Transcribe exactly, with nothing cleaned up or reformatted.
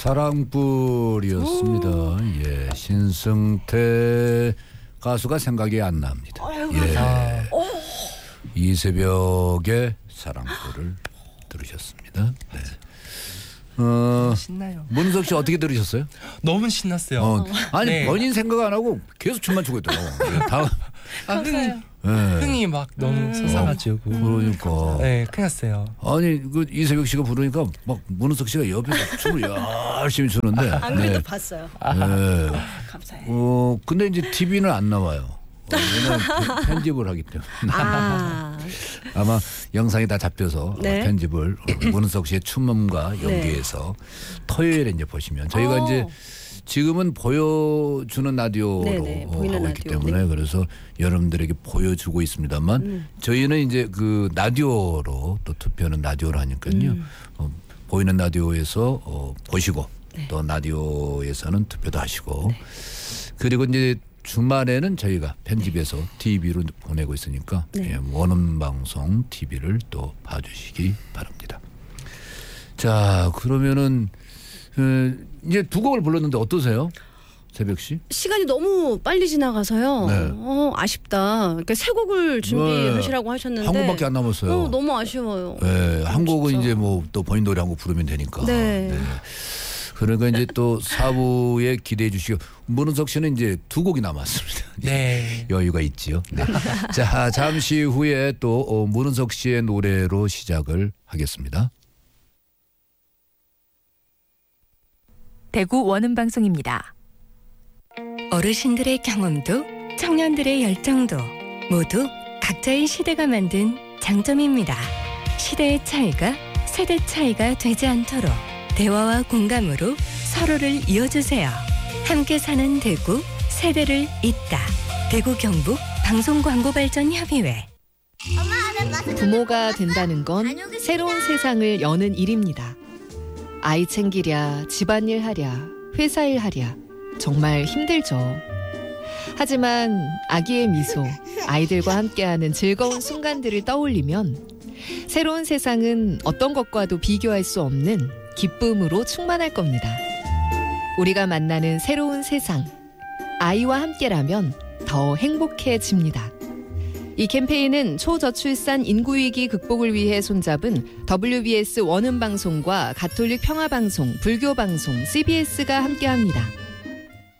사랑불이었습니다. 예, 신승태 가수가 생각이 안 납니다. 예, 아. 이 새벽에 사랑불을 들으셨습니다. 네. 어, 신나요. 문석 씨 어떻게 들으셨어요? 너무 신났어요. 어, 아니 네. 본인 생각 안 하고 계속 춤만 추고 있더라고. 다, 아, 흥이, 네. 흥이 막 너무 음. 솟아가지고. 그러니까. 네, 큰일 났어요. 아니 그 이세벽 씨가 부르니까 막 문석 씨가 옆에서 춤을 열심히 추는데. 안 그래도 네. 봤어요. 네. 감사해요. 어 근데 이제 티비는 안 나와요. 어, 왜냐면 편집을 하기 때문에. 아, 아마 영상이 다 잡혀서 네. 편집을 문석 씨의 춤과 연기에서 토요일에 이제 보시면 저희가 어. 이제 지금은 보여주는 라디오로 네네, 어, 보이는 하고 있기 라디오. 때문에 네. 그래서 여러분들에게 보여주고 있습니다만 음. 저희는 이제 그 라디오로 또 투표는 라디오로 하니까요. 음. 어, 보이는 라디오에서 어, 보시고 네. 또 라디오에서는 투표도 하시고 그리고 이제 주말에는 저희가 편집해서 티비로 보내고 있으니까 네. 예, 원음 방송 티비를 또 봐주시기 바랍니다. 자 그러면은 어, 이제 두 곡을 불렀는데 어떠세요, 새벽 씨? 시간이 너무 빨리 지나가서요. 네. 어, 아쉽다. 그러니까 새 곡을 준비하시라고 하셨는데 한 곡밖에 안 남았어요. 어, 너무 아쉬워요. 네, 한 곡은 진짜. 이제 뭐 또 본인 노래 한 곡 부르면 되니까. 네. 그러니까 이제 또 사 부에 기대해 주시고 문은석 씨는 이제 두 곡이 남았습니다. 네. 여유가 있지요. 네. 자 잠시 후에 또 어, 문은석 씨의 노래로 시작을 하겠습니다. 대구 원음방송입니다. 어르신들의 경험도 청년들의 열정도 모두 각자의 시대가 만든 장점입니다. 시대의 차이가 세대 차이가 되지 않도록 대화와 공감으로 서로를 이어주세요. 함께 사는 대구, 세대를 잇다. 대구 경북 방송광고발전협의회. 부모가 된다는 건 새로운 세상을 여는 일입니다. 아이 챙기랴, 집안일 하랴, 회사일 하랴 정말 힘들죠. 하지만 아기의 미소, 아이들과 함께하는 즐거운 순간들을 떠올리면 새로운 세상은 어떤 것과도 비교할 수 없는 기쁨으로 충만할 겁니다. 우리가 만나는 새로운 세상, 아이와 함께라면 더 행복해집니다. 이 캠페인은 초저출산 인구위기 극복을 위해 손잡은 더블유비에스 원음방송과 가톨릭 평화방송, 불교방송, 씨비에스가 함께합니다.